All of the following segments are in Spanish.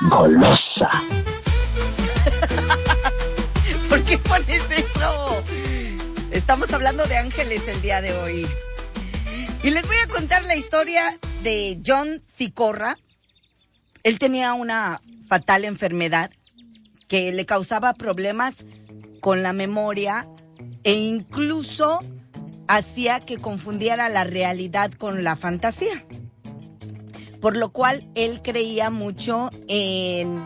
Golosa. ¿Por qué pones eso? Estamos hablando de ángeles el día de hoy. Y les voy a contar la historia de John Cicorra. Él tenía una fatal enfermedad que le causaba problemas con la memoria e incluso hacía que confundiera la realidad con la fantasía. Por lo cual él creía mucho en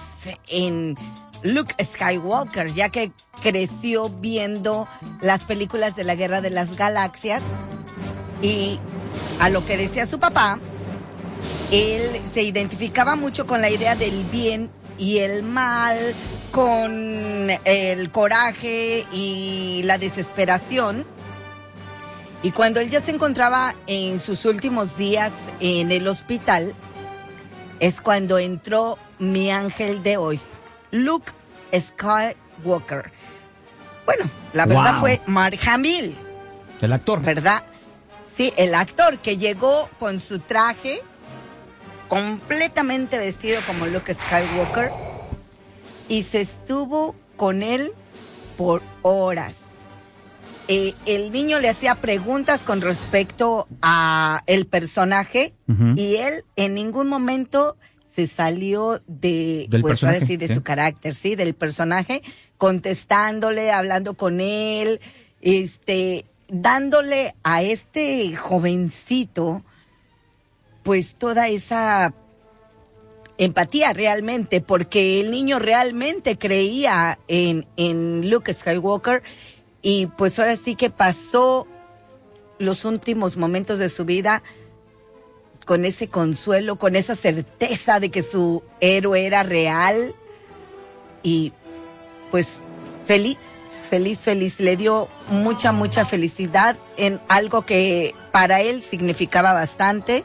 Luke Skywalker, ya que creció viendo las películas de la Guerra de las Galaxias y a lo que decía su papá, él se identificaba mucho con la idea del bien y el mal, con el coraje y la desesperación. Y cuando él ya se encontraba en sus últimos días en el hospital, es cuando entró mi ángel de hoy, Luke Skywalker. Bueno, la verdad fue Mark Hamill. El actor. ¿Verdad? Sí, el actor que llegó con su traje completamente vestido como Luke Skywalker y se estuvo con él por horas. El niño le hacía preguntas con respecto a el personaje y él en ningún momento se salió de su carácter, sí, del personaje, contestándole, hablando con él, dándole a este jovencito pues toda esa empatía realmente, porque el niño realmente creía en Luke Skywalker. Y pues ahora sí que pasó los últimos momentos de su vida con ese consuelo, con esa certeza de que su héroe era real. Y pues feliz. Le dio mucha felicidad en algo que para él significaba bastante.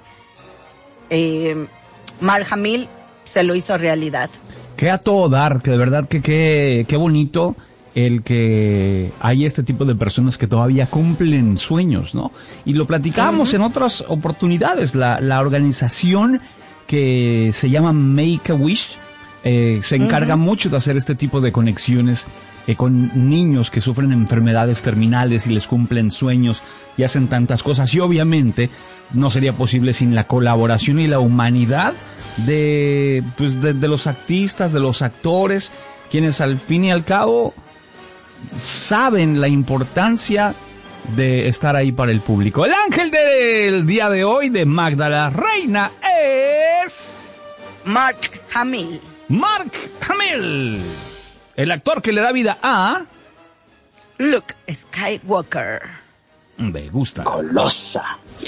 Mark Hamill se lo hizo realidad. Que a todo dar, que de verdad que qué bonito el que hay este tipo de personas que todavía cumplen sueños, ¿no? Y lo platicábamos en otras oportunidades. La organización que se llama Make-A-Wish se encarga mucho de hacer este tipo de conexiones con niños que sufren enfermedades terminales y les cumplen sueños y hacen tantas cosas. Y obviamente no sería posible sin la colaboración y la humanidad de los artistas, de los actores, quienes al fin y al cabo saben la importancia de estar ahí para el público. El ángel del día de hoy de Magda la Reina es Mark Hamill. Mark Hamill, el actor que le da vida a Luke Skywalker. Me gusta. Golosa.